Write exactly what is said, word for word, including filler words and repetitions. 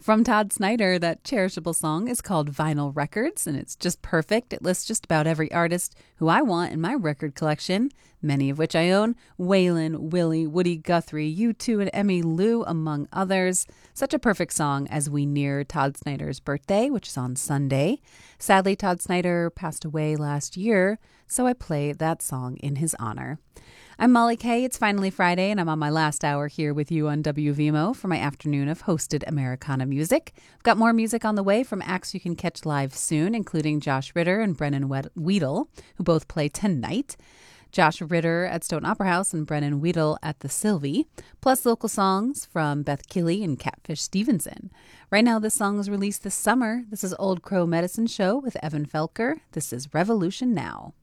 From Todd Snyder, that cherishable song is called Vinyl Records, and it's just perfect. It lists just about every artist who I want in my record collection, many of which I own: Waylon, Willie, Woody Guthrie, U two, and Emmylou, among others. Such a perfect song as we near Todd Snyder's birthday, which is on Sunday. Sadly, Todd Snyder passed away last year, so I play that song in his honor. I'm Molly Kay. It's finally Friday, and I'm on my last hour here with you on W V M O for my afternoon of hosted Americana music. I've got more music on the way from acts you can catch live soon, including Josh Ritter and Brennan Weedle, who both play tonight. Josh Ritter at Stoughton Opera House and Brennan Weedle at the Sylvie, plus local songs from Beth Keeley and Catfish Stevenson. Right now, this song was released this summer. This is Old Crow Medicine Show with Evan Felker. This is Revolution Now.